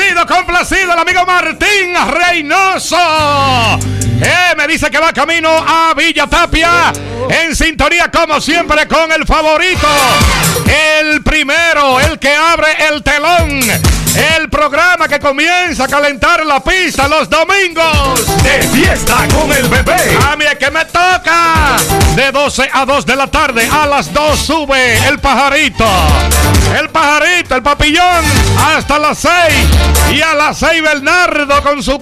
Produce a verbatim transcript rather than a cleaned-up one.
Complacido, complacido el amigo Martín Reynoso. Eh, me dice que va camino a Villa Tapia, en sintonía como siempre con el favorito, el primero, el que abre el telón, el programa que comienza a calentar la pista los domingos de fiesta con el bebé. A mí es que me toca de doce a dos de la tarde. A las dos sube el pajarito, el pajarito, el papillón, hasta las seis, y a las seis Bernardo con su